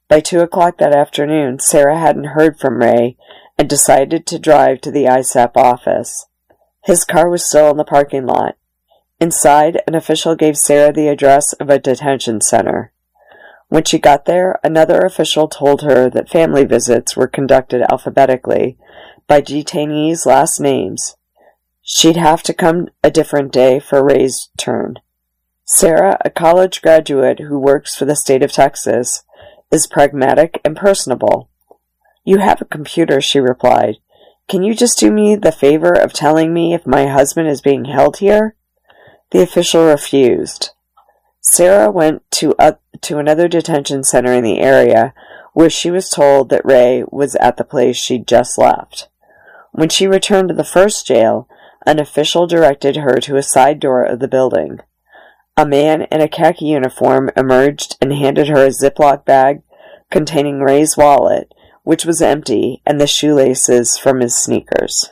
By 2 o'clock that afternoon, Sarah hadn't heard from Ray and decided to drive to the ISAP office. His car was still in the parking lot. Inside, an official gave Sarah the address of a detention center. When she got there, another official told her that family visits were conducted alphabetically by detainees' last names. She'd have to come a different day for Ray's turn. Sarah, a college graduate who works for the state of Texas, is pragmatic and personable. "You have a computer," she replied. "Can you just do me the favor of telling me if my husband is being held here?" The official refused. Sarah went to another detention center in the area, where she was told that Ray was at the place she'd just left. When she returned to the first jail, an official directed her to a side door of the building. A man in a khaki uniform emerged and handed her a Ziploc bag containing Ray's wallet, which was empty, and the shoelaces from his sneakers.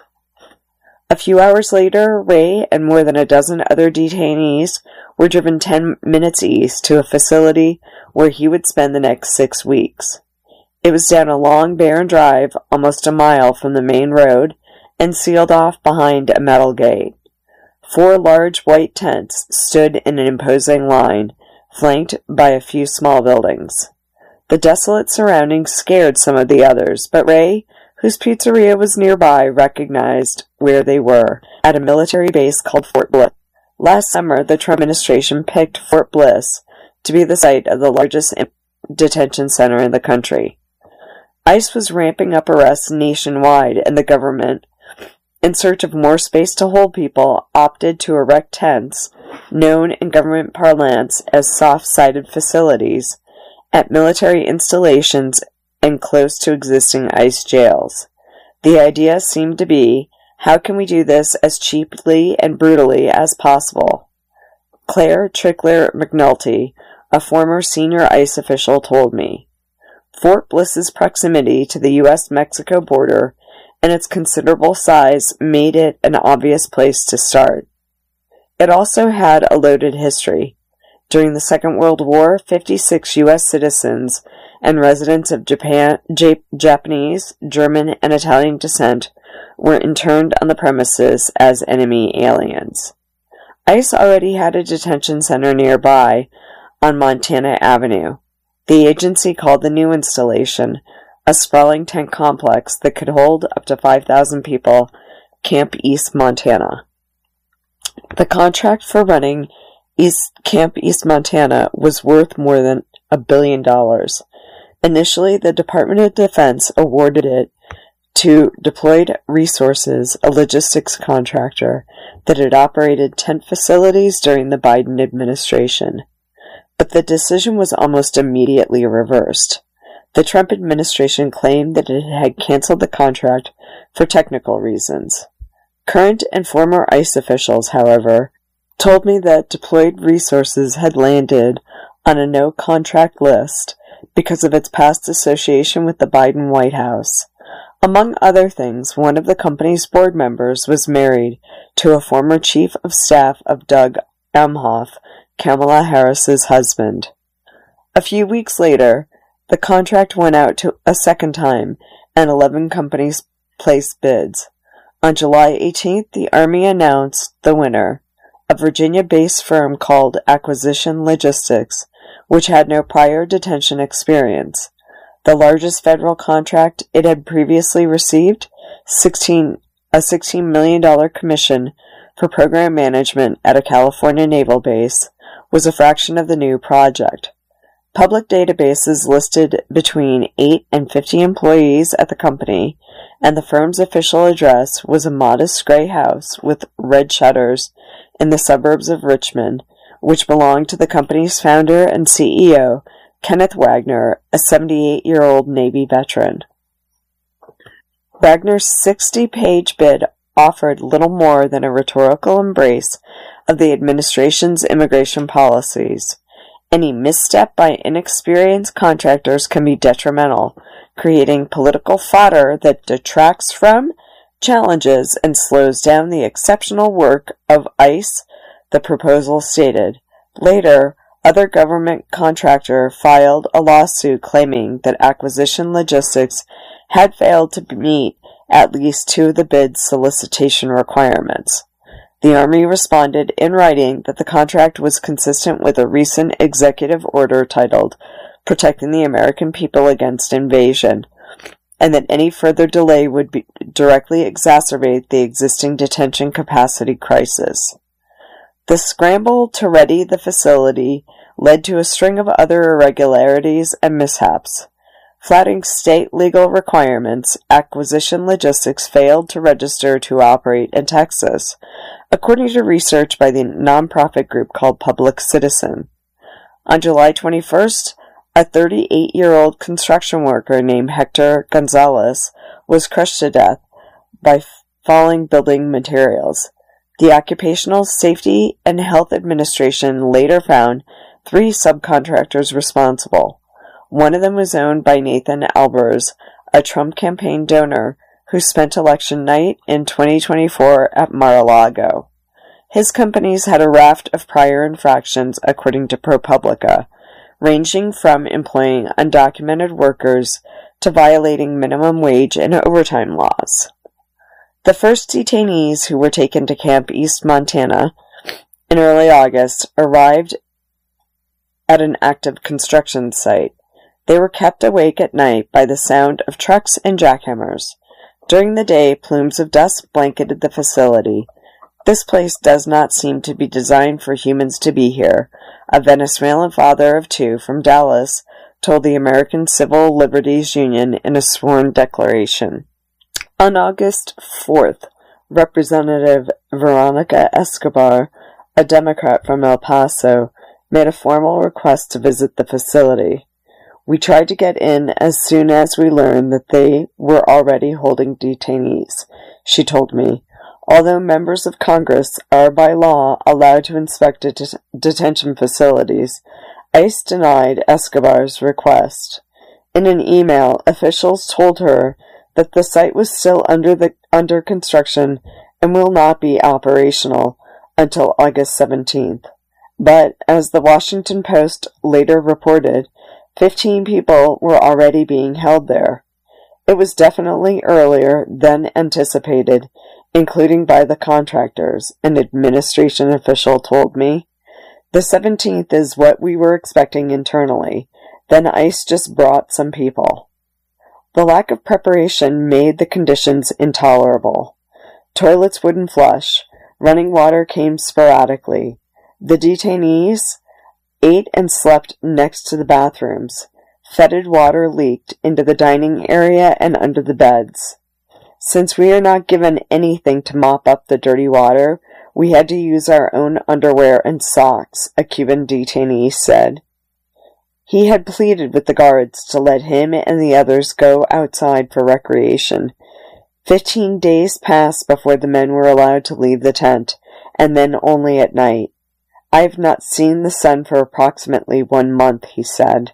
A few hours later, Ray and more than a dozen other detainees were driven 10 minutes east to a facility where he would spend the next 6 weeks. It was down a long, barren drive, almost a mile from the main road, and sealed off behind a metal gate. 4 large white tents stood in an imposing line, flanked by a few small buildings. The desolate surroundings scared some of the others, but Ray, whose pizzeria was nearby, recognized where they were, at a military base called Fort Bliss. Last summer, the Trump administration picked Fort Bliss to be the site of the largest detention center in the country. ICE was ramping up arrests nationwide, and the government, in search of more space to hold people, opted to erect tents, known in government parlance as soft-sided facilities, at military installations and close to existing ICE jails. The idea seemed to be, how can we do this as cheaply and brutally as possible? Claire Trickler McNulty, a former senior ICE official, told me, Fort Bliss's proximity to the U.S.-Mexico border and its considerable size made it an obvious place to start. It also had a loaded history. During the Second World War, 56 U.S. citizens and residents of Japanese, German, and Italian descent were interned on the premises as enemy aliens. ICE already had a detention center nearby on Montana Avenue. The agency called the new installation, a sprawling tent complex that could hold up to 5,000 people, Camp East Montana. The contract for running Camp East Montana was worth more than $1 billion. Initially, the Department of Defense awarded it to Deployed Resources, a logistics contractor that had operated tent facilities during the Biden administration. But the decision was almost immediately reversed. The Trump administration claimed that it had canceled the contract for technical reasons. Current and former ICE officials, however, told me that Deployed Resources had landed on a no-contract list because of its past association with the Biden White House. Among other things, one of the company's board members was married to a former chief of staff of Doug Emhoff, Kamala Harris's husband. A few weeks later, the contract went out to a second time, and 11 companies placed bids. On July 18th, the Army announced the winner, a Virginia-based firm called Acquisition Logistics, which had no prior detention experience. The largest federal contract it had previously received, a $16 million commission for program management at a California naval base, was a fraction of the new project. Public databases listed between 8 and 50 employees at the company, and the firm's official address was a modest gray house with red shutters in the suburbs of Richmond, which belonged to the company's founder and CEO, Kenneth Wagner, a 78-year-old Navy veteran. Wagner's 60-page bid offered little more than a rhetorical embrace of the administration's immigration policies. Any misstep by inexperienced contractors can be detrimental, creating political fodder that detracts from, challenges, and slows down the exceptional work of ICE, the proposal stated. Later, other government contractor filed a lawsuit claiming that Acquisition Logistics had failed to meet at least two of the bid's solicitation requirements. The Army responded in writing that the contract was consistent with a recent executive order titled Protecting the American People Against Invasion, and that any further delay would directly exacerbate the existing detention capacity crisis. The scramble to ready the facility led to a string of other irregularities and mishaps. Flouting state legal requirements, Acquisition Logistics failed to register to operate in Texas, according to research by the nonprofit group called Public Citizen. On July 21st, a 38-year-old construction worker named Hector Gonzalez was crushed to death by falling building materials. The Occupational Safety and Health Administration later found 3 subcontractors responsible. One of them was owned by Nathan Albers, a Trump campaign donor who spent election night in 2024 at Mar-a-Lago. His companies had a raft of prior infractions, according to ProPublica, ranging from employing undocumented workers to violating minimum wage and overtime laws. The first detainees who were taken to Camp East Montana in early August arrived at an active construction site. They were kept awake at night by the sound of trucks and jackhammers. During the day, plumes of dust blanketed the facility. This place does not seem to be designed for humans to be here, a Venezuelan father of 2 from Dallas told the American Civil Liberties Union in a sworn declaration. On August 4th, Representative Veronica Escobar, a Democrat from El Paso, made a formal request to visit the facility. We tried to get in as soon as we learned that they were already holding detainees, she told me. Although members of Congress are by law allowed to inspect detention facilities, ICE denied Escobar's request. In an email, officials told her that the site was still under construction and will not be operational until August 17th. But, as the Washington Post later reported, 15 people were already being held there. It was definitely earlier than anticipated, including by the contractors, an administration official told me. The 17th is what we were expecting internally. Then ICE just brought some people. The lack of preparation made the conditions intolerable. Toilets wouldn't flush. Running water came sporadically. The detainees ate and slept next to the bathrooms. Fetid water leaked into the dining area and under the beds. Since we are not given anything to mop up the dirty water, we had to use our own underwear and socks, a Cuban detainee said. He had pleaded with the guards to let him and the others go outside for recreation. 15 days passed before the men were allowed to leave the tent, and then only at night. I have not seen the sun for approximately 1 month, he said.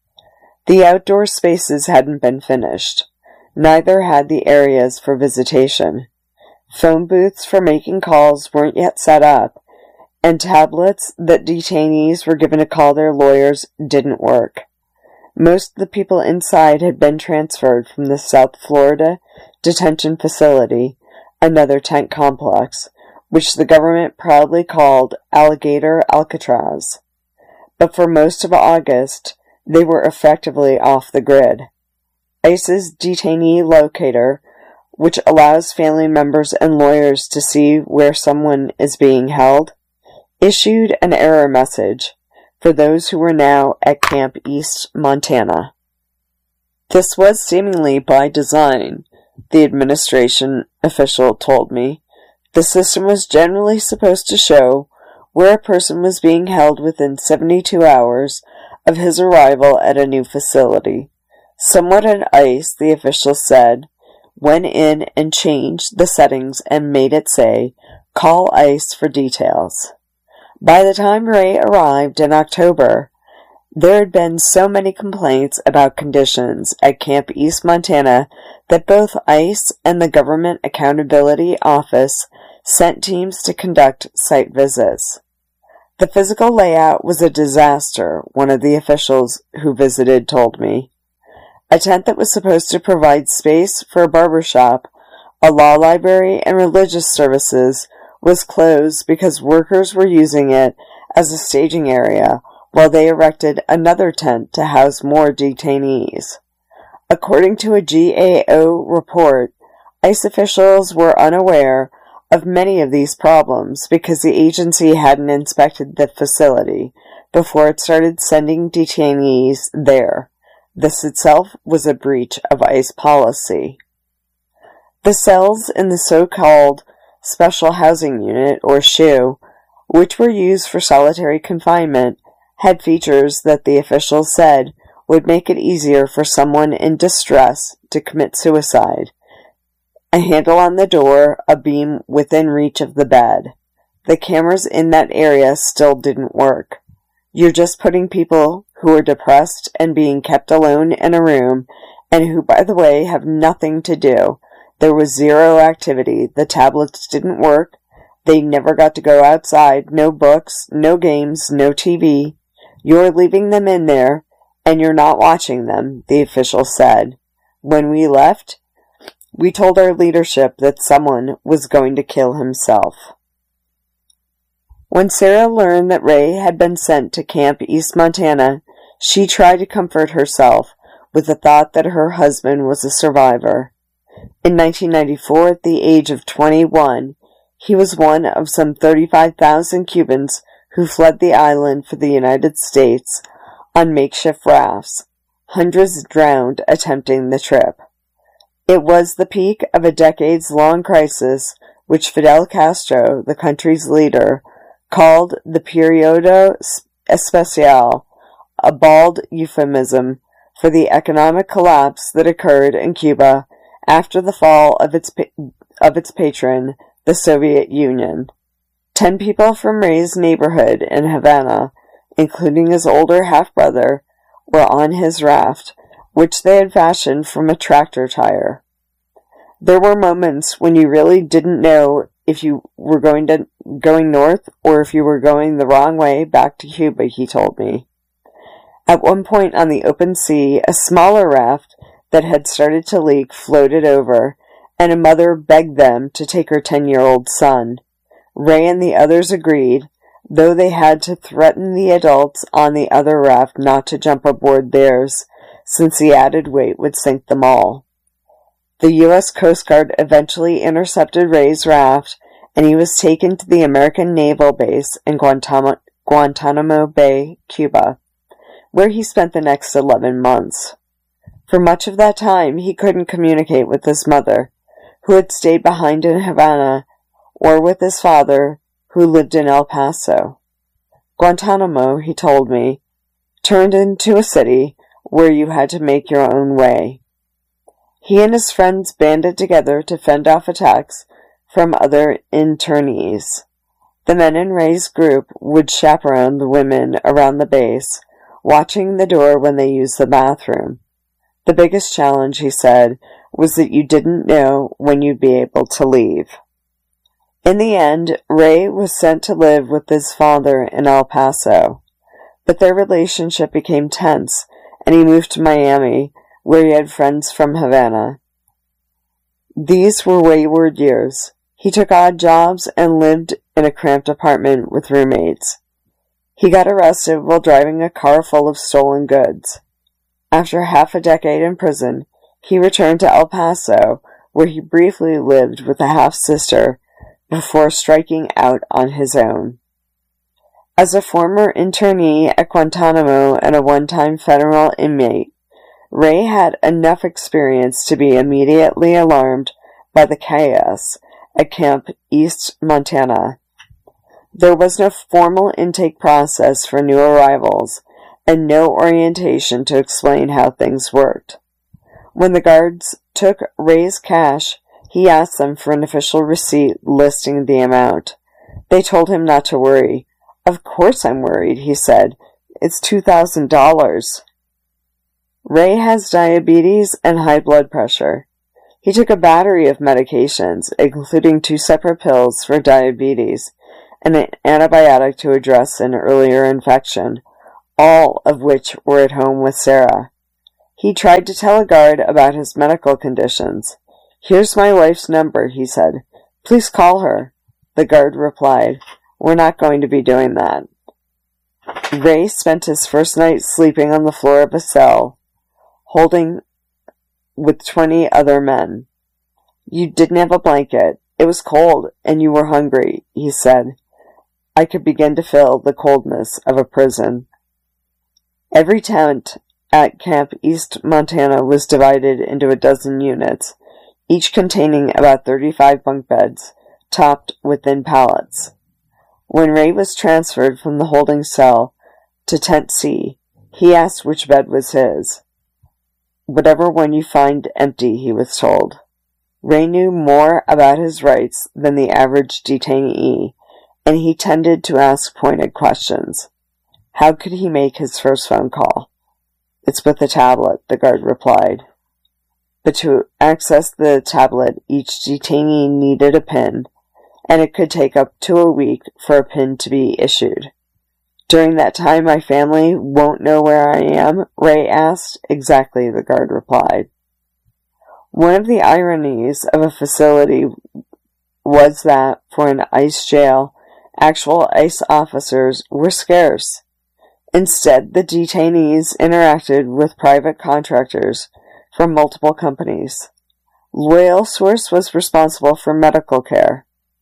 The outdoor spaces hadn't been finished. Neither had the areas for visitation. Phone booths for making calls weren't yet set up, and tablets that detainees were given to call their lawyers didn't work. Most of the people inside had been transferred from the South Florida detention facility, another tent complex, which the government proudly called Alligator Alcatraz. But for most of August, they were effectively off the grid. ICE's detainee locator, which allows family members and lawyers to see where someone is being held, issued an error message for those who were now at Camp East Montana. This was seemingly by design, the administration official told me. The system was generally supposed to show where a person was being held within 72 hours of his arrival at a new facility. Someone at ICE, the official said, went in and changed the settings and made it say, "Call ICE for details." By the time Ray arrived in October, there had been so many complaints about conditions at Camp East Montana that both ICE and the Government Accountability Office sent teams to conduct site visits. The physical layout was a disaster, one of the officials who visited told me. A tent that was supposed to provide space for a barber shop, a law library, and religious services was closed because workers were using it as a staging area while they erected another tent to house more detainees. According to a GAO report, ICE officials were unaware of many of these problems because the agency hadn't inspected the facility before it started sending detainees there. This itself was a breach of ICE policy. The cells in the so-called Special Housing Unit, or SHU, which were used for solitary confinement, had features that the officials said would make it easier for someone in distress to commit suicide. A handle on the door, a beam within reach of the bed. The cameras in that area still didn't work. You're just putting people who are depressed and being kept alone in a room, and who, by the way, have nothing to do. There was zero activity. The tablets didn't work. They never got to go outside. No books, no games, no TV. You're leaving them in there, and you're not watching them, the official said. When we left, we told our leadership that someone was going to kill himself. When Sarah learned that Ray had been sent to Camp East Montana, she tried to comfort herself with the thought that her husband was a survivor. In 1994, at the age of 21, he was one of some 35,000 Cubans who fled the island for the United States on makeshift rafts. Hundreds drowned attempting the trip. It was the peak of a decades-long crisis which Fidel Castro, the country's leader, called the Periodo Especial, a bald euphemism for the economic collapse that occurred in Cuba after the fall of its patron, the Soviet Union. 10 people from Ray's neighborhood in Havana, including his older half-brother, were on his raft, which they had fashioned from a tractor tire. There were moments when you really didn't know if you were going north or if you were going the wrong way back to Cuba, he told me. At one point on the open sea, a smaller raft that had started to leak floated over, and a mother begged them to take her 10-year-old son. Ray and the others agreed, though they had to threaten the adults on the other raft not to jump aboard theirs, since the added weight would sink them all. The U.S. Coast Guard eventually intercepted Ray's raft, and he was taken to the American Naval Base in Guantanamo Bay, Cuba, where he spent the next 11 months. For much of that time, he couldn't communicate with his mother, who had stayed behind in Havana, or with his father, who lived in El Paso. Guantanamo, he told me, turned into a city where you had to make your own way. He and his friends banded together to fend off attacks from other internees. The men in Ray's group would chaperone the women around the base, watching the door when they used the bathroom. The biggest challenge, he said, was that you didn't know when you'd be able to leave. In the end, Ray was sent to live with his father in El Paso, but their relationship became tense, and he moved to Miami, where he had friends from Havana. These were wayward years. He took odd jobs and lived in a cramped apartment with roommates. He got arrested while driving a car full of stolen goods. After half a decade in prison, he returned to El Paso, where he briefly lived with a half-sister before striking out on his own. As a former internee at Guantanamo and a one-time federal inmate, Ray had enough experience to be immediately alarmed by the chaos at Camp East Montana. There was no formal intake process for new arrivals, and no orientation to explain how things worked. When the guards took Ray's cash, he asked them for an official receipt listing the amount. They told him not to worry. "Of course I'm worried," he said. "It's $2,000. Ray has diabetes and high blood pressure. He took a battery of medications, including 2 separate pills for diabetes, and an antibiotic to address an earlier infection, all of which were at home with Sarah. He tried to tell a guard about his medical conditions. "Here's my wife's number," he said. "Please call her." The guard replied, "We're not going to be doing that." Ray spent his first night sleeping on the floor of a cell, holding with 20 other men. "You didn't have a blanket. It was cold, and you were hungry," he said. "I could begin to feel the coldness of a prison." Every tent at Camp East Montana was divided into a dozen units, each containing about 35 bunk beds, topped with thin pallets. When Ray was transferred from the holding cell to Tent C, he asked which bed was his. "Whatever one you find empty," he was told. Ray knew more about his rights than the average detainee, and he tended to ask pointed questions. How could he make his first phone call? "It's with a tablet," the guard replied. But to access the tablet, each detainee needed a PIN, and it could take up to a week for a PIN to be issued. "During that time, my family won't know where I am?" Ray asked. "Exactly," the guard replied. One of the ironies of a facility was that, for an ICE jail, actual ICE officers were scarce. Instead, the detainees interacted with private contractors from multiple companies. Loyal Source was responsible for medical care.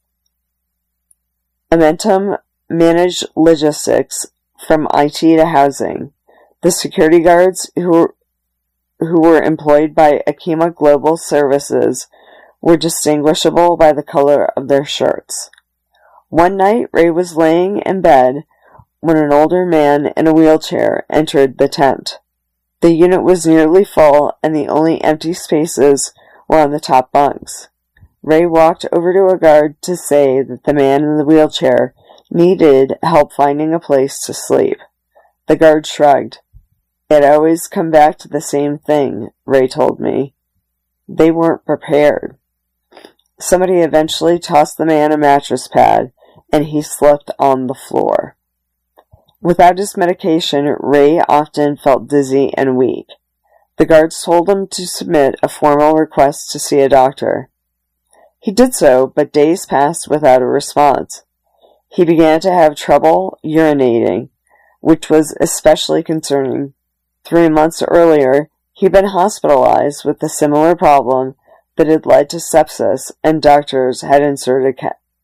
Amentum managed logistics from IT to housing. The security guards who were employed by Akima Global Services were distinguishable by the color of their shirts. One night, Ray was laying in bed when an older man in a wheelchair entered the tent. The unit was nearly full, and the only empty spaces were on the top bunks. Ray walked over to a guard to say that the man in the wheelchair needed help finding a place to sleep. The guard shrugged. "It always come back to the same thing," Ray told me. They weren't prepared. Somebody eventually tossed the man a mattress pad, and he slept on the floor. Without his medication, Ray often felt dizzy and weak. The guards told him to submit a formal request to see a doctor. He did so, but days passed without a response. He began to have trouble urinating, which was especially concerning. 3 months earlier, he'd been hospitalized with a similar problem that had led to sepsis, and doctors had inserted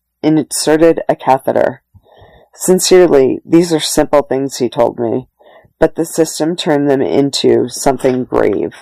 a catheter. "Sincerely, these are simple things," he told me, but the system turned them into something grave.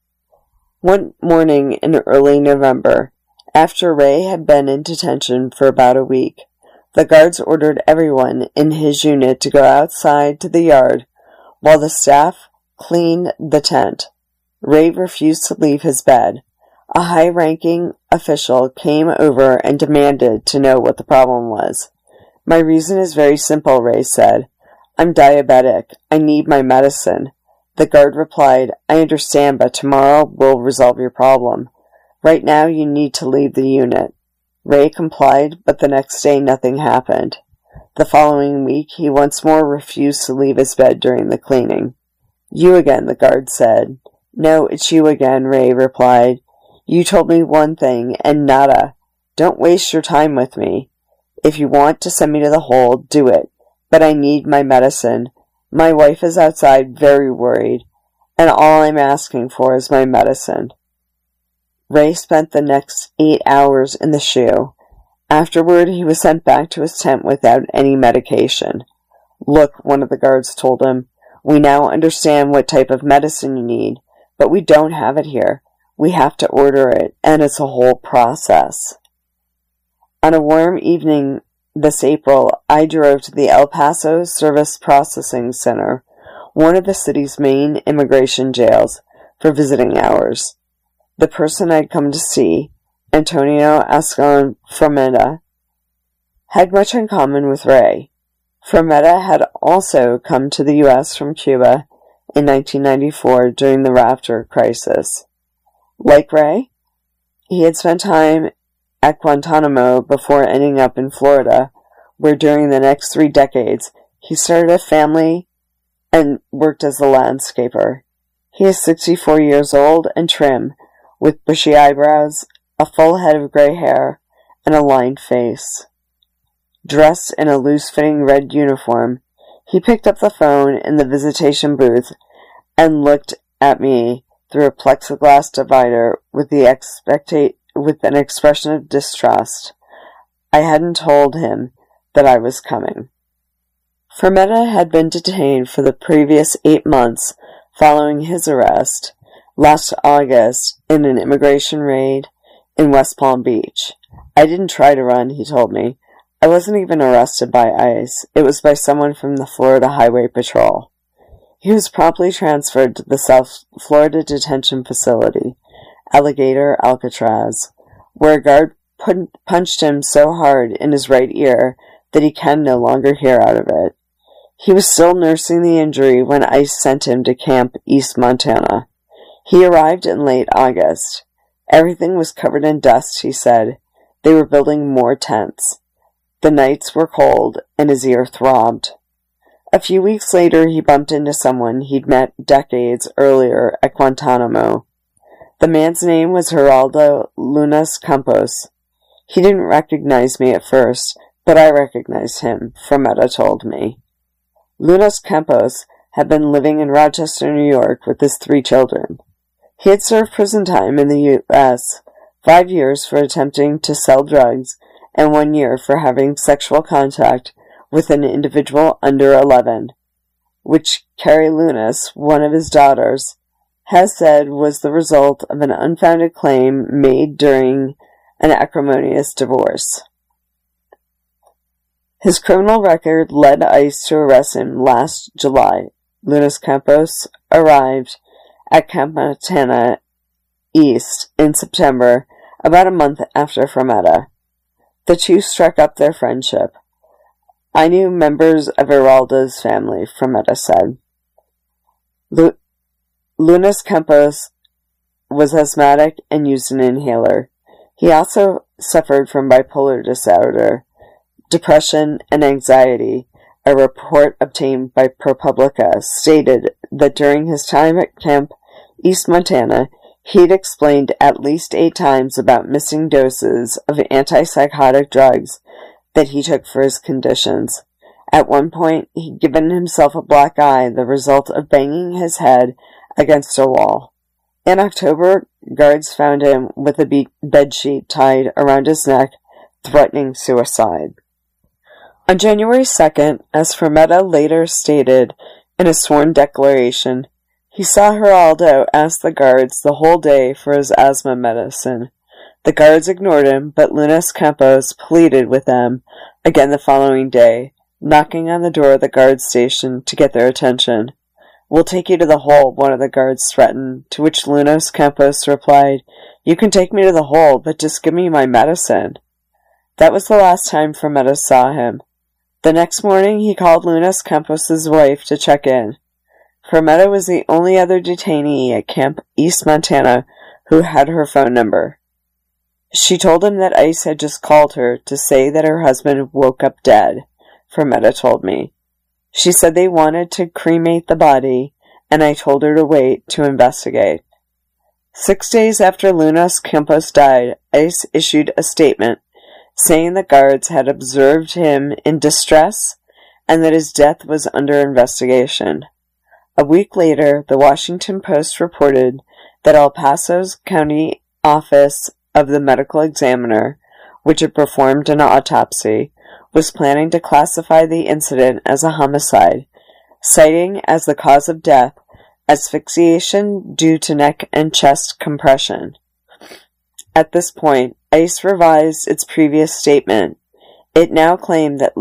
One morning in early November, after Ray had been in detention for about a week, the guards ordered everyone in his unit to go outside to the yard while the staff cleaned the tent. Ray refused to leave his bed. A high-ranking official came over and demanded to know what the problem was. "My reason is very simple," Ray said. "I'm diabetic. I need my medicine." The guard replied, "I understand, but tomorrow we'll resolve your problem. Right now you need to leave the unit." Ray complied, but the next day nothing happened. The following week, he once more refused to leave his bed during the cleaning. "You again," the guard said. "No, it's you again," Ray replied. "You told me one thing, and nada. Don't waste your time with me. If you want to send me to the hole, do it. But I need my medicine. My wife is outside, very worried, and all I'm asking for is my medicine." Ray spent the next 8 hours in the shoe. Afterward, he was sent back to his tent without any medication. "Look," one of the guards told him, "we now understand what type of medicine you need, but we don't have it here. We have to order it, and it's a whole process." On a warm evening this April, I drove to the El Paso Service Processing Center, one of the city's main immigration jails, for visiting hours. The person I'd come to see, Antonio Ascon Frometa, had much in common with Ray. Frometa had also come to the U.S. from Cuba in 1994 during the Rafter crisis. Like Ray, he had spent time at Guantanamo before ending up in Florida, where during the next 3 decades he started a family and worked as a landscaper. He is 64 years old and trim, with bushy eyebrows, a full head of gray hair, and a lined face. Dressed in a loose-fitting red uniform, he picked up the phone in the visitation booth and looked at me through a plexiglass divider with an expression of distrust. I hadn't told him that I was coming. Fermetta had been detained for the previous 8 months following his arrest last August in an immigration raid in West Palm Beach. I didn't try to run, he told me. I wasn't even arrested by ICE. It was by someone from the Florida Highway Patrol. He was promptly transferred to the South Florida Detention Facility, Alligator, Alcatraz, where a guard punched him so hard in his right ear that he can no longer hear out of it. He was still nursing the injury when ICE sent him to Camp East Montana. He arrived in late August. Everything was covered in dust, he said. They were building more tents. The nights were cold, and his ear throbbed. A few weeks later, he bumped into someone he'd met decades earlier at Guantanamo. The man's name was Geraldo Lunas Campos. He didn't recognize me at first, but I recognized him, Fermetta told me. Lunas Campos had been living in Rochester, New York with his 3 children. He had served prison time in the U.S., 5 years for attempting to sell drugs and 1 year for having sexual contact with an individual under 11, which Carrie Lunas, one of his daughters, has said was the result of an unfounded claim made during an acrimonious divorce. His criminal record led ICE to arrest him last July. Lunas Campos arrived at Camp Montana East in September, about a month after Fermetta. The two struck up their friendship. I knew members of Geraldo's family, Fermetta said. Lunas Campos was asthmatic and used an inhaler. He also suffered from bipolar disorder, depression, and anxiety. A report obtained by ProPublica stated that during his time at Camp East Montana, he'd explained at least 8 times about missing doses of antipsychotic drugs that he took for his conditions. At one point, he'd given himself a black eye, the result of banging his head against a wall. In October, guards found him with a bedsheet tied around his neck, threatening suicide. On January 2nd, as Fermetta later stated in a sworn declaration, he saw Geraldo ask the guards the whole day for his asthma medicine. The guards ignored him, but Lunas Campos pleaded with them again the following day, knocking on the door of the guard station to get their attention. "We'll take you to the hole," one of the guards threatened, to which Lunas Campos replied, "You can take me to the hole, but just give me my medicine." That was the last time Fermetta saw him. The next morning, he called Lunas Campos' wife to check in. Fermetta was the only other detainee at Camp East Montana who had her phone number. She told him that ICE had just called her to say that her husband woke up dead, Fermetta told me. She said they wanted to cremate the body, and I told her to wait to investigate. 6 days after Lunas Campos died, ICE issued a statement saying the guards had observed him in distress and that his death was under investigation. A week later, the Washington Post reported that El Paso's county office of the medical examiner, which had performed an autopsy, was planning to classify the incident as a homicide, citing as the cause of death asphyxiation due to neck and chest compression. At this point, ICE revised its previous statement. It now claimed that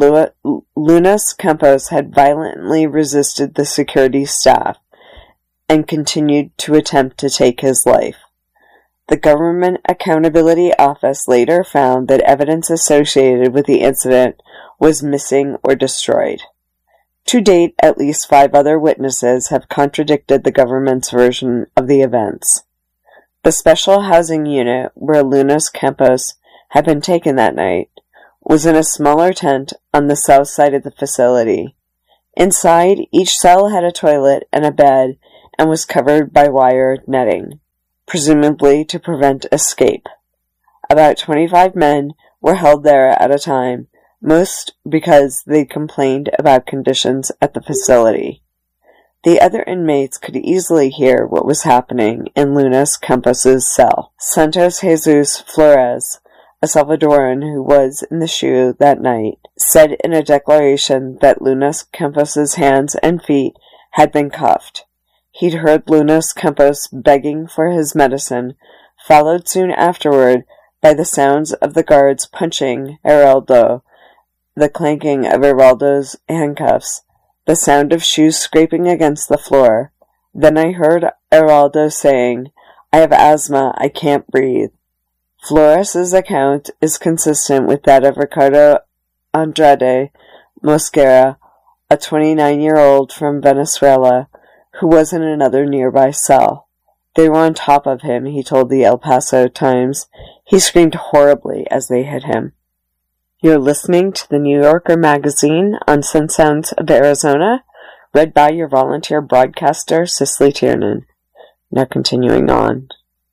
Lunas Campos had violently resisted the security staff and continued to attempt to take his life. The Government Accountability Office later found that evidence associated with the incident was missing or destroyed. To date, at least 5 other witnesses have contradicted the government's version of the events. The special housing unit where Lunas Campos had been taken that night was in a smaller tent on the south side of the facility. Inside, each cell had a toilet and a bed and was covered by wire netting, presumably to prevent escape. About 25 men were held there at a time, most because they complained about conditions at the facility. The other inmates could easily hear what was happening in Lunas Campos' cell. Santos Jesus Flores, a Salvadoran who was in the SHU that night, said in a declaration that Lunas Campos' hands and feet had been cuffed. He'd heard Lunas Campos begging for his medicine, followed soon afterward by the sounds of the guards punching Geraldo, the clanking of Geraldo's handcuffs, the sound of shoes scraping against the floor. Then I heard Geraldo saying, "I have asthma, I can't breathe." Flores' account is consistent with that of Ricardo Andrade Mosquera, a 29-year-old from Venezuela, who was in another nearby cell. They were on top of him, he told the El Paso Times. He screamed horribly as they hit him. You're listening to the New Yorker magazine on Sun Sounds of Arizona, read by your volunteer broadcaster, Cicely Tiernan. Now continuing on.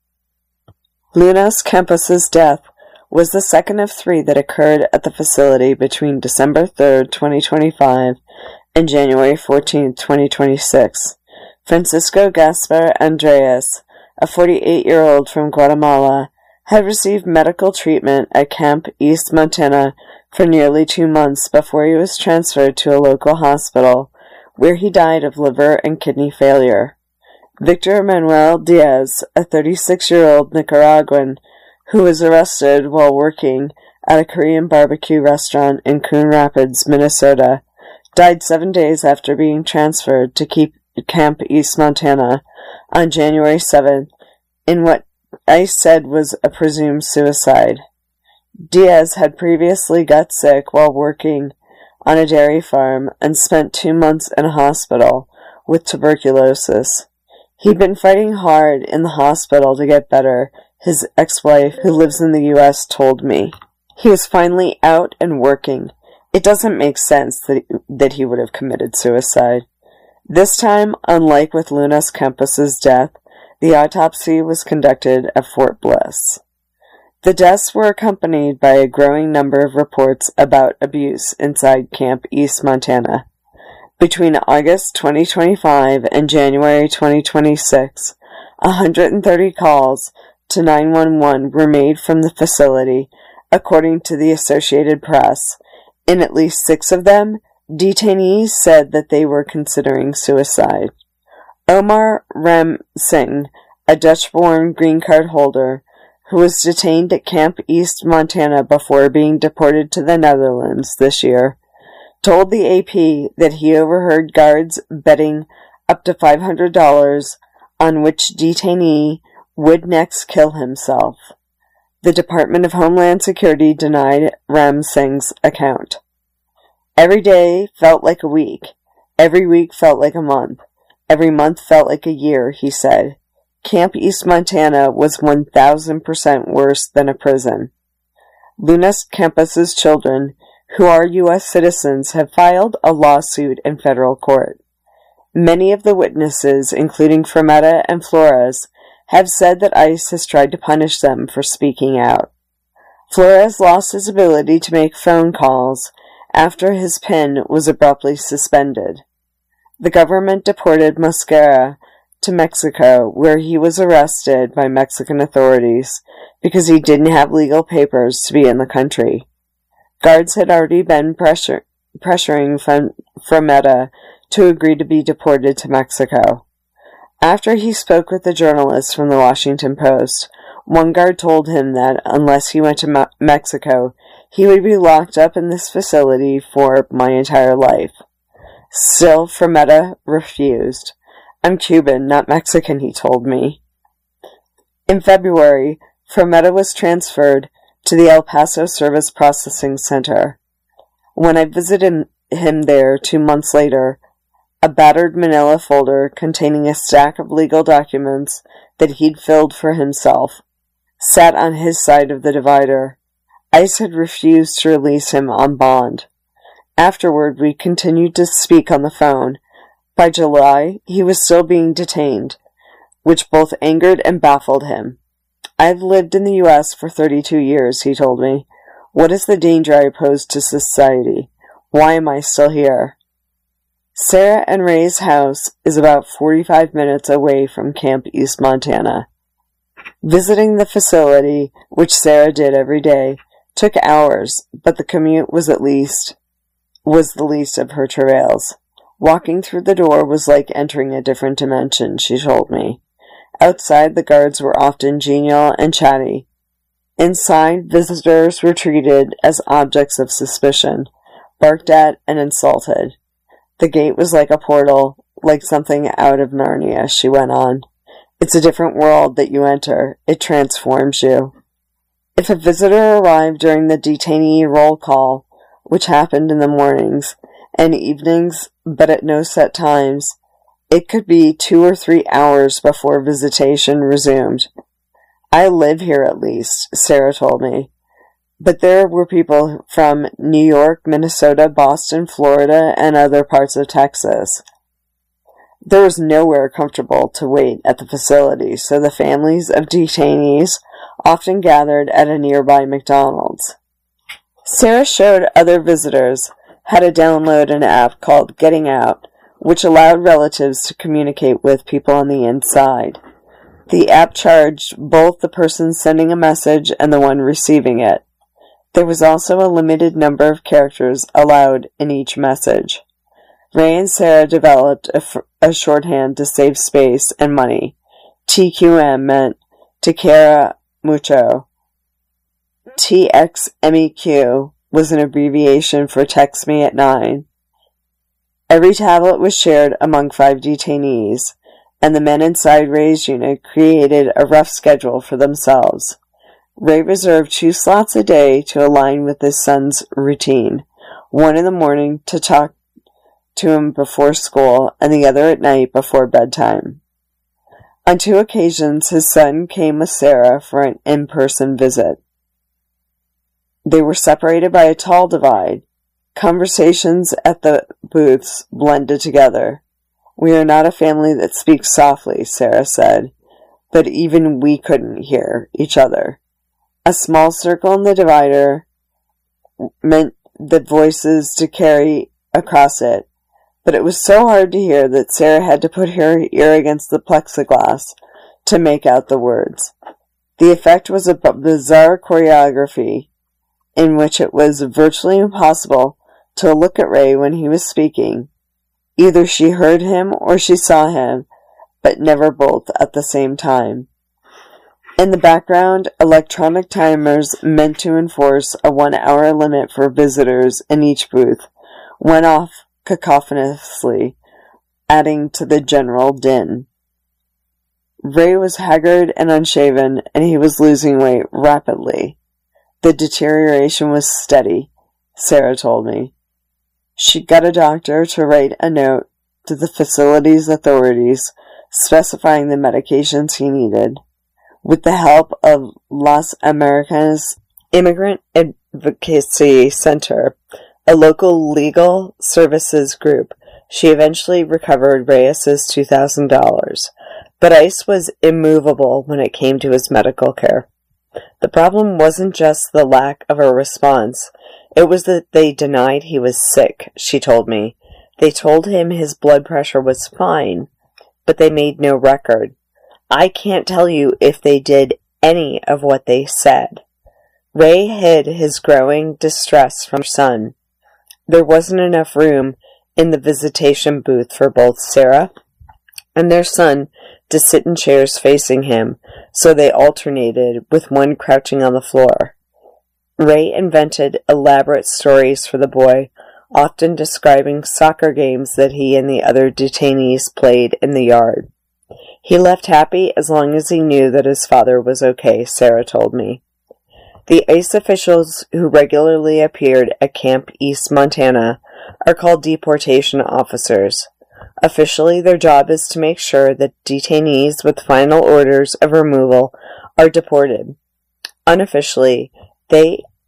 Lunas Campos' death was the second of 3 that occurred at the facility between December 3rd, 2025 and January 14th, 2026. Francisco Gaspar Andreas, a 48-year-old from Guatemala, had received medical treatment at Camp East Montana for nearly 2 months before he was transferred to a local hospital, where he died of liver and kidney failure. Victor Manuel Diaz, a 36-year-old Nicaraguan who was arrested while working at a Korean barbecue restaurant in Coon Rapids, Minnesota, died 7 days after being transferred to Camp East Montana on January 7th in what ICE said was a presumed suicide. Diaz had previously got sick while working on a dairy farm and spent 2 months in a hospital with tuberculosis. He'd been fighting hard in the hospital to get better, his ex-wife, who lives in the U.S., told me. He was finally out and working. It doesn't make sense that he would have committed suicide. This time, unlike with Lunas Campos' death, the autopsy was conducted at Fort Bliss. The deaths were accompanied by a growing number of reports about abuse inside Camp East Montana. Between August 2025 and January 2026, 130 calls to 911 were made from the facility, according to the Associated Press. In at least 6 of them, detainees said that they were considering suicide. Omar Rem Singh, a Dutch-born green card holder, who was detained at Camp East Montana before being deported to the Netherlands this year, told the AP that he overheard guards betting up to $500 on which detainee would next kill himself. The Department of Homeland Security denied Ram Singh's account. Every day felt like a week. Every week felt like a month. Every month felt like a year, he said. Camp East Montana was 1,000% worse than a prison. Lunas Campos' children, who are U.S. citizens, have filed a lawsuit in federal court. Many of the witnesses, including Fermetta and Flores, have said that ICE has tried to punish them for speaking out. Flores lost his ability to make phone calls after his PIN was abruptly suspended. The government deported Mosquera to Mexico, where he was arrested by Mexican authorities because he didn't have legal papers to be in the country. Guards had already been pressuring Fermetta to agree to be deported to Mexico. After he spoke with the journalist from the Washington Post, one guard told him that unless he went to Mexico, he would be locked up in this facility for my entire life. Still, Fermetta refused. I'm Cuban, not Mexican, he told me. In February, Fermetta was transferred to the El Paso Service Processing Center. When I visited him there 2 months later, a battered manila folder containing a stack of legal documents that he'd filled for himself sat on his side of the divider. ICE had refused to release him on bond. Afterward, we continued to speak on the phone. By July, he was still being detained, which both angered and baffled him. "I've lived in the U.S. for 32 years, he told me. What is the danger I pose to society? Why am I still here?" Sarah and Ray's house is about 45 minutes away from Camp East Montana. Visiting the facility, which Sarah did every day, took hours, but the commute was the least of her travails. Walking through the door was like entering a different dimension, she told me. Outside, the guards were often genial and chatty. Inside, visitors were treated as objects of suspicion, barked at and insulted. The gate was like a portal, like something out of Narnia, she went on. It's a different world that you enter. It transforms you. If a visitor arrived during the detainee roll call, which happened in the mornings and evenings, but at no set times, it could be 2 or 3 hours before visitation resumed. "I live here at least," Sarah told me. But there were people from New York, Minnesota, Boston, Florida, and other parts of Texas. There was nowhere comfortable to wait at the facility, so the families of detainees often gathered at a nearby McDonald's. Sarah showed other visitors how to download an app called Getting Out, which allowed relatives to communicate with people on the inside. The app charged both the person sending a message and the one receiving it. There was also a limited number of characters allowed in each message. Ray and Sarah developed a shorthand to save space and money. TQM meant Te Quiero Mucho. TXMEQ was an abbreviation for Text Me at 9. Every tablet was shared among 5 detainees, and the men inside Ray's unit created a rough schedule for themselves. Ray reserved 2 slots a day to align with his son's routine, one in the morning to talk to him before school, and the other at night before bedtime. On 2 occasions, his son came with Sarah for an in-person visit. They were separated by a tall divide. Conversations at the booths blended together. "We are not a family that speaks softly," Sarah said, but even we couldn't hear each other. A small circle in the divider meant the voices to carry across it, but it was so hard to hear that Sarah had to put her ear against the plexiglass to make out the words. The effect was a bizarre choreography in which it was virtually impossible to look at Ray when he was speaking. Either she heard him or she saw him, but never both at the same time. In the background, electronic timers meant to enforce a 1-hour limit for visitors in each booth went off cacophonously, adding to the general din. Ray was haggard and unshaven, and he was losing weight rapidly. The deterioration was steady, Sarah told me. She got a doctor to write a note to the facility's authorities specifying the medications he needed. With the help of Las Americanas Immigrant Advocacy Center, a local legal services group, she eventually recovered Reyes's $2,000, but ICE was immovable when it came to his medical care. The problem wasn't just the lack of a response, it was that they denied he was sick, she told me. They told him his blood pressure was fine, but they made no record. I can't tell you if they did any of what they said. Ray hid his growing distress from her son. There wasn't enough room in the visitation booth for both Sarah and their son to sit in chairs facing him, so they alternated with one crouching on the floor. Ray invented elaborate stories for the boy, often describing soccer games that he and the other detainees played in the yard. He left happy as long as he knew that his father was okay, Sarah told me. The ICE officials who regularly appeared at Camp East Montana are called deportation officers. Officially, their job is to make sure that detainees with final orders of removal are deported. Unofficially, they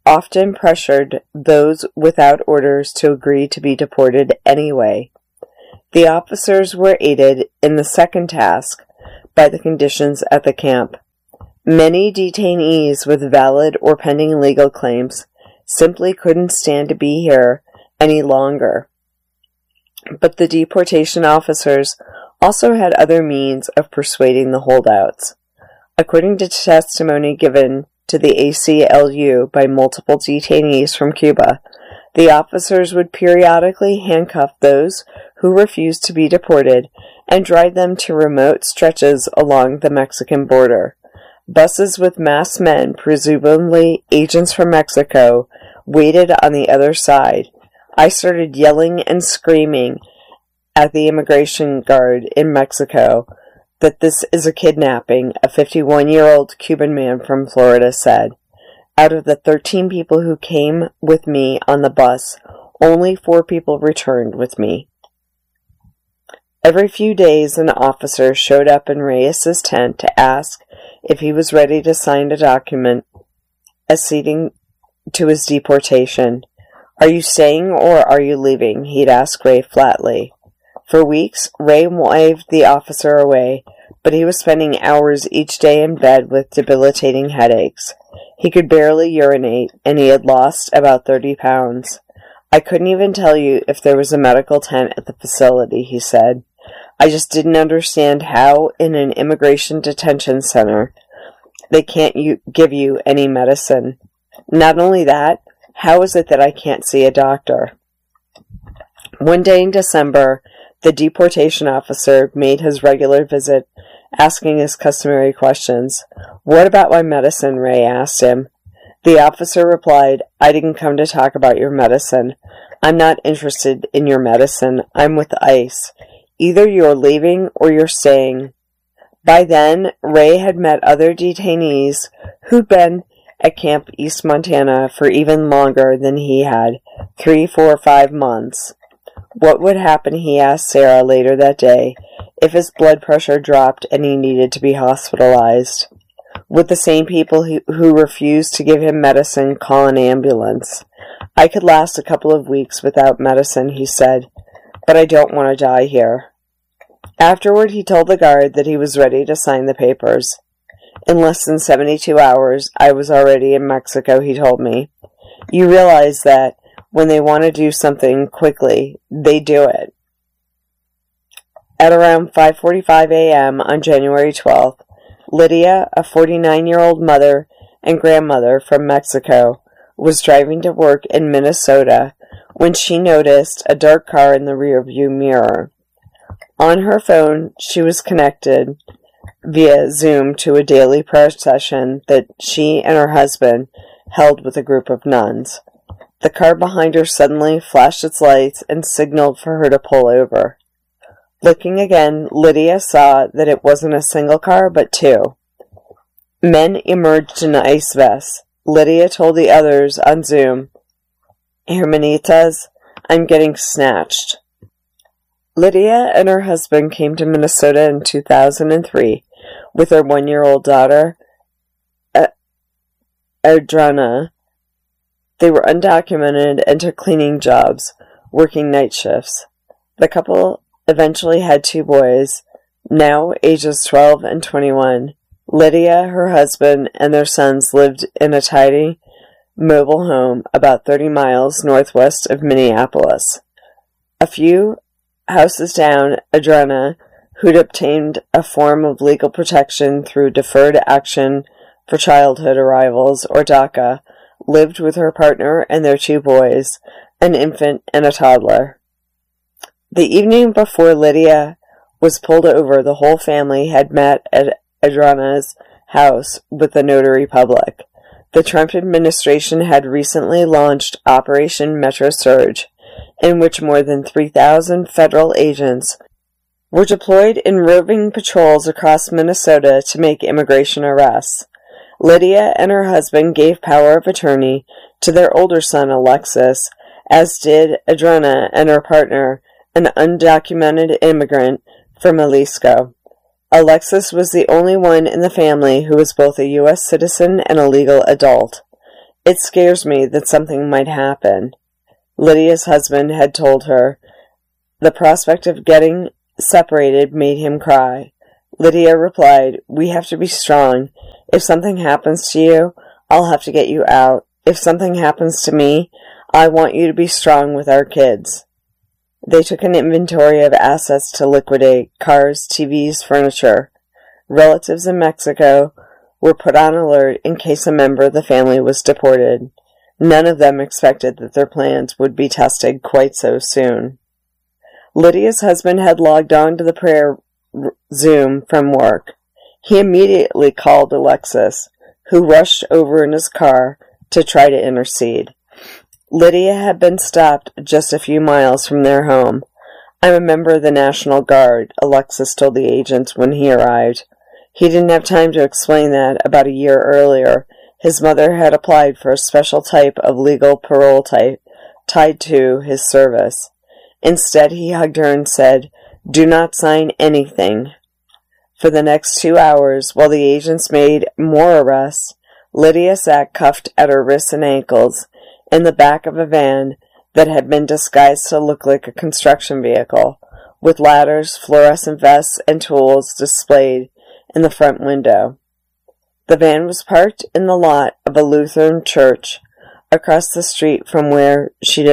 often pressured those without orders to agree to be deported anyway. The officers were aided in the second task by the conditions at the camp. Many detainees with valid or pending legal claims simply couldn't stand to be here any longer. But the deportation officers also had other means of persuading the holdouts. According to testimony given to the ACLU by multiple detainees from Cuba, the officers would periodically handcuff those who refused to be deported and drive them to remote stretches along the Mexican border. Buses with masked men, presumably agents from Mexico, waited on the other side. I started yelling and screaming at the immigration guard in Mexico that this is a kidnapping, a 51-year-old Cuban man from Florida said. Out of the 13 people who came with me on the bus, only 4 people returned with me. Every few days, an officer showed up in Reyes's tent to ask if he was ready to sign a document acceding to his deportation. "Are you staying or are you leaving?" he'd ask Ray flatly. For weeks, Ray waved the officer away, but he was spending hours each day in bed with debilitating headaches. He could barely urinate, and he had lost about 30 pounds. "I couldn't even tell you if there was a medical tent at the facility," he said. "I just didn't understand how, in an immigration detention center, they can't give you any medicine. Not only that, how is it that I can't see a doctor?" One day in December, the deportation officer made his regular visit, asking his customary questions. "What about my medicine?" Ray asked him. The officer replied, "I didn't come to talk about your medicine. I'm not interested in your medicine. I'm with ICE. Either you're leaving or you're staying." By then, Ray had met other detainees who'd been at Camp East Montana for even longer than he had, 3, 4, 5 months. What would happen, he asked Sarah later that day, if his blood pressure dropped and he needed to be hospitalized? Would the same people who refused to give him medicine call an ambulance? "I could last a couple of weeks without medicine," he said, "but I don't want to die here." Afterward, he told the guard that he was ready to sign the papers. "In less than 72 hours, I was already in Mexico," he told me. "You realize that when they want to do something quickly, they do it." At around 5:45 a.m. on January 12th, Lydia, a 49-year-old mother and grandmother from Mexico, was driving to work in Minnesota when she noticed a dark car in the rearview mirror. On her phone, she was connected via Zoom to a daily prayer session that she and her husband held with a group of nuns. The car behind her suddenly flashed its lights and signaled for her to pull over. Looking again, Lydia saw that it wasn't a single car, but 2. Men emerged in ice vests. Lydia told the others on Zoom, "Hermanitas, I'm getting snatched." Lydia and her husband came to Minnesota in 2003 with their 1-year-old daughter, Adriana. They were undocumented and took cleaning jobs, working night shifts. The couple eventually had 2 boys, now ages 12 and 21. Lydia, her husband, and their sons lived in a tiny mobile home about 30 miles northwest of Minneapolis. A few houses down, Adriana, who'd obtained a form of legal protection through Deferred Action for Childhood Arrivals, or DACA, lived with her partner and their 2 boys, an infant and a toddler. The evening before Lydia was pulled over, the whole family had met at Adriana's house with the notary public. The Trump administration had recently launched Operation Metro Surge, in which more than 3,000 federal agents were deployed in roving patrols across Minnesota to make immigration arrests. Lydia and her husband gave power of attorney to their older son, Alexis, as did Adriana and her partner, an undocumented immigrant from Jalisco. Alexis was the only one in the family who was both a U.S. citizen and a legal adult. It scares me that something might happen. Lydia's husband had told her. The prospect of getting separated made him cry. Lydia replied, "We have to be strong. If something happens to you, I'll have to get you out. If something happens to me, I want you to be strong with our kids." They took an inventory of assets to liquidate: cars, TVs, furniture. Relatives in Mexico were put on alert in case a member of the family was deported. None of them expected that their plans would be tested quite so soon. Lydia's husband had logged on to the prayer Zoom from work. He immediately called Alexis, who rushed over in his car to try to intercede. Lydia had been stopped just a few miles from their home. "I'm a member of the National Guard," Alexis told the agents when he arrived. He didn't have time to explain that about a year earlier, his mother had applied for a special type of legal parole tied to his service. Instead, he hugged her and said, "Do not sign anything." For the next 2 hours, while the agents made more arrests, Lydia sat cuffed at her wrists and ankles in the back of a van that had been disguised to look like a construction vehicle, with ladders, fluorescent vests, and tools displayed in the front window. The van was parked in the lot of a Lutheran church across the street from where she'd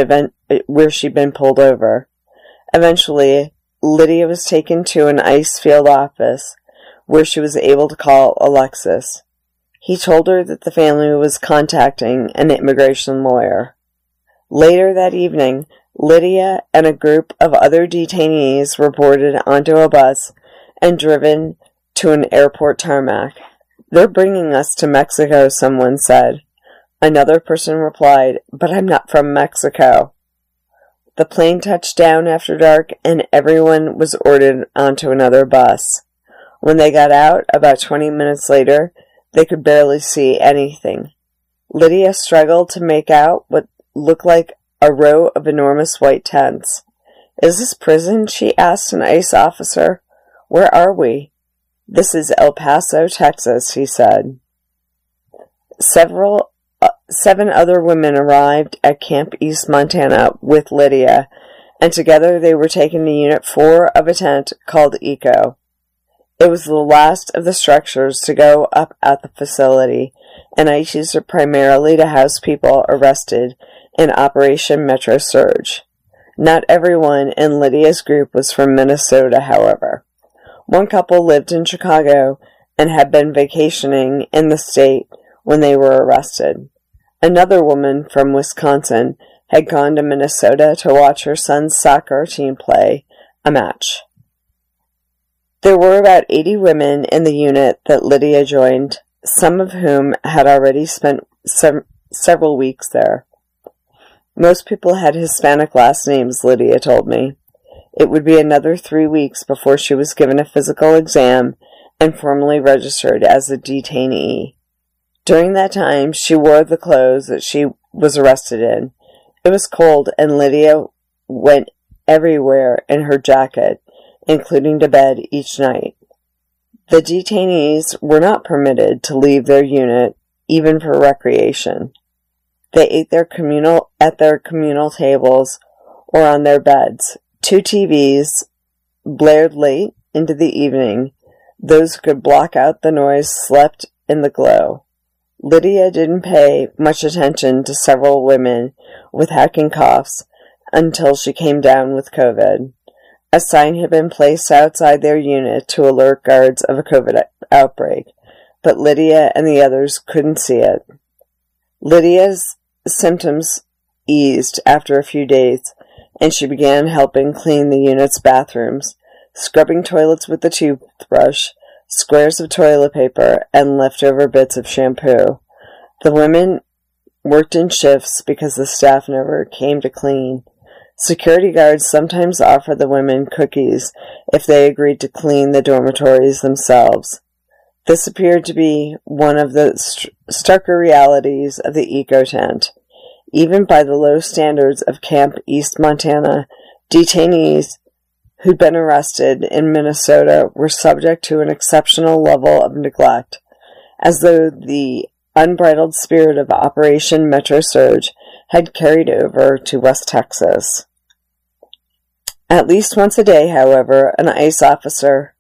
been pulled over. Eventually, Lydia was taken to an ICE field office where she was able to call Alexis. He told her that the family was contacting an immigration lawyer. Later that evening, Lydia and a group of other detainees were boarded onto a bus and driven to an airport tarmac. "They're bringing us to Mexico," someone said. Another person replied, "But I'm not from Mexico." The plane touched down after dark, and everyone was ordered onto another bus. When they got out, about 20 minutes later, they could barely see anything. Lydia struggled to make out what looked like a row of enormous white tents. "Is this prison?" she asked an ICE officer. "Where are we?" "This is El Paso, Texas," he said. 7 other women arrived at Camp East Montana with Lydia, and together they were taken to Unit 4 of a tent called Eco. It was the last of the structures to go up at the facility, and ICE used it primarily to house people arrested in Operation Metro Surge. Not everyone in Lydia's group was from Minnesota, however. One couple lived in Chicago and had been vacationing in the state when they were arrested. Another woman from Wisconsin had gone to Minnesota to watch her son's soccer team play a match. There were about 80 women in the unit that Lydia joined, some of whom had already spent several weeks there. Most people had Hispanic last names, Lydia told me. It would be another 3 weeks before she was given a physical exam and formally registered as a detainee. During that time, she wore the clothes that she was arrested in. It was cold, and Lydia went everywhere in her jacket, including to bed each night. The detainees were not permitted to leave their unit, even for recreation. They ate at their communal tables or on their beds. 2 TVs blared late into the evening. Those who could block out the noise slept in the glow. Lydia didn't pay much attention to several women with hacking coughs until she came down with COVID. A sign had been placed outside their unit to alert guards of a COVID outbreak, but Lydia and the others couldn't see it. Lydia's symptoms eased after a few days, and she began helping clean the unit's bathrooms, scrubbing toilets with the toothbrush, squares of toilet paper, and leftover bits of shampoo. The women worked in shifts because the staff never came to clean. Security guards sometimes offered the women cookies if they agreed to clean the dormitories themselves. This appeared to be one of the starker realities of the Eco Tent. Even by the low standards of Camp East Montana, detainees who'd been arrested in Minnesota were subject to an exceptional level of neglect, as though the unbridled spirit of Operation Metro Surge had carried over to West Texas. At least once a day, however, an ICE officer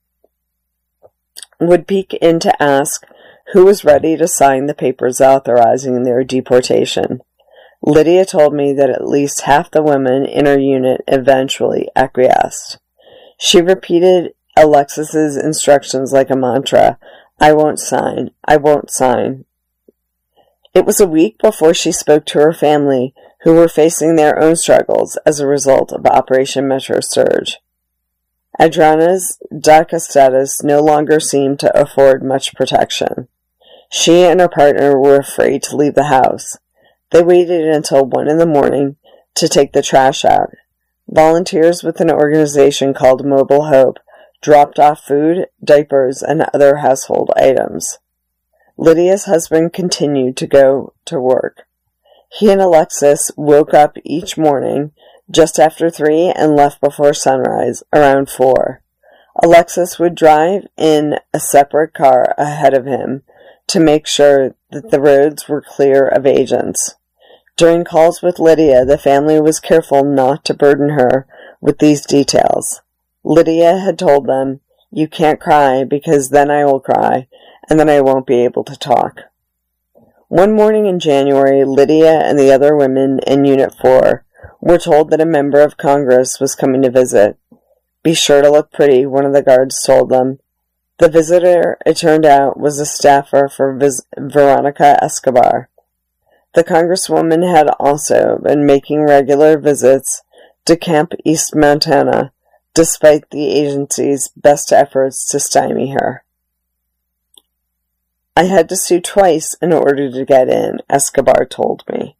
would peek in to ask who was ready to sign the papers authorizing their deportation. Lydia told me that at least half the women in her unit eventually acquiesced. She repeated Alexis's instructions like a mantra. I won't sign. I won't sign. It was a week before she spoke to her family, who were facing their own struggles as a result of Operation Metro Surge. Adriana's DACA status no longer seemed to afford much protection. She and her partner were afraid to leave the house. They waited until 1 a.m. to take the trash out. Volunteers with an organization called Mobile Hope dropped off food, diapers, and other household items. Lydia's husband continued to go to work. He and Alexis woke up each morning just after 3 and left before sunrise, around 4. Alexis would drive in a separate car ahead of him to make sure that the roads were clear of agents. During calls with Lydia, the family was careful not to burden her with these details. Lydia had told them, "You can't cry because then I will cry, and then I won't be able to talk." One morning in January, Lydia and the other women in Unit 4 were told that a member of Congress was coming to visit. "Be sure to look pretty," one of the guards told them. The visitor, it turned out, was a staffer for Veronica Escobar. The Congresswoman had also been making regular visits to Camp East Montana, despite the agency's best efforts to stymie her. "I had to sue twice in order to get in," Escobar told me.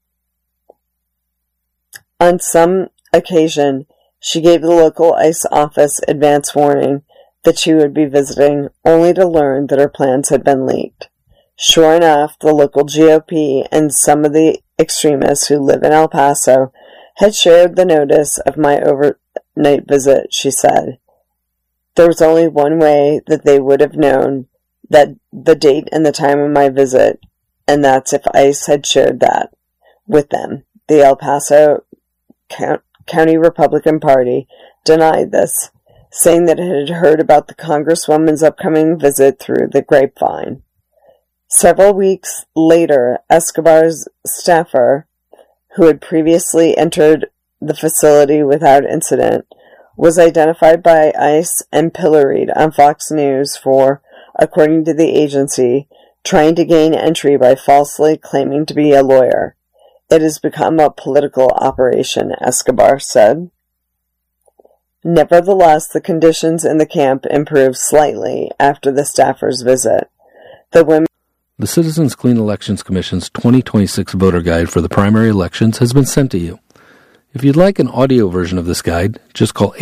On some occasion, she gave the local ICE office advance warning that she would be visiting, only to learn that her plans had been leaked. Sure enough, the local GOP and some of the extremists who live in El Paso had shared the notice of my overnight visit, she said. There was only one way that they would have known that the date and the time of my visit, and that's if ICE had shared that with them. The El Paso County Republican Party denied this, saying that it had heard about the Congresswoman's upcoming visit through the grapevine. Several weeks later, Escobar's staffer, who had previously entered the facility without incident, was identified by ICE and pilloried on Fox News for, according to the agency, trying to gain entry by falsely claiming to be a lawyer. It has become a political operation, Escobar said. Nevertheless, the conditions in the camp improved slightly after the staffer's visit. The Citizens Clean Elections Commission's 2026 voter guide for the primary elections has been sent to you. If you'd like an audio version of this guide, just call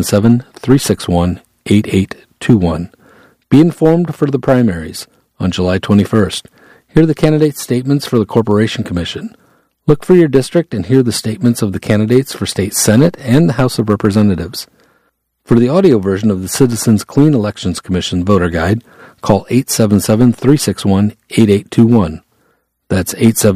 877-361-8821. Be informed for the primaries on July 21st. Hear the candidate statements for the Corporation Commission. Look for your district and hear the statements of the candidates for State Senate and the House of Representatives. For the audio version of the Citizens Clean Elections Commission voter guide, call 877-361-8821. That's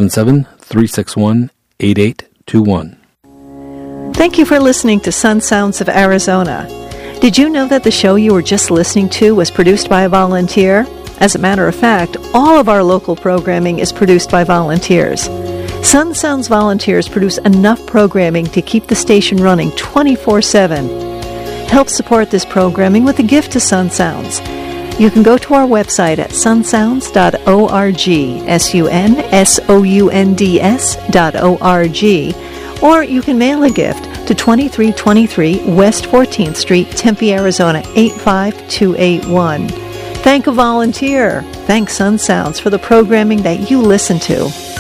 877-361-8821. Thank you for listening to Sun Sounds of Arizona. Did you know that the show you were just listening to was produced by a volunteer? As a matter of fact, all of our local programming is produced by volunteers. Sun Sounds volunteers produce enough programming to keep the station running 24/7. Help support this programming with a gift to Sun Sounds. You can go to our website at sunsounds.org, sunsounds.org, or you can mail a gift to 2323 West 14th Street, Tempe, Arizona 85281. Thank a volunteer. Thank Sun Sounds for the programming that you listen to.